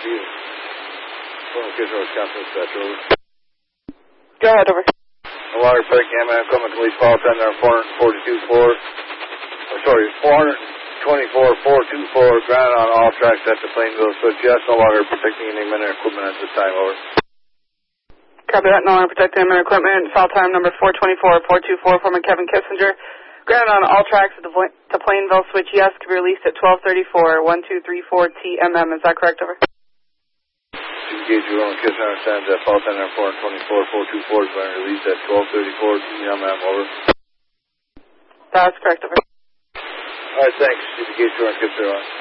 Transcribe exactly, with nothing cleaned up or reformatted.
you. Well, Kitchener, Wisconsin, dispatch, over. Go ahead, over. Water Pike, M M, Equipment, Police, Call Center, four forty-two four. Oh, sorry, four twenty-four four two four, ground on all tracks at the Plainville switch. Yes, no longer protecting any men or equipment at this time, over. Copy that, no longer protecting men or equipment. Foul time number four twenty-four four two four, former Kevin Kissinger. Ground on all tracks at the to Plainville switch. Yes, can be released at twelve thirty-four, one two three four T M M. Is that correct, over? Engage your own Kitchener stands at Fall Center four twenty-four four two four is going to release at twelve thirty-four T M M, over. That's correct, over. Alright, thanks. Engage your own Kitchener on.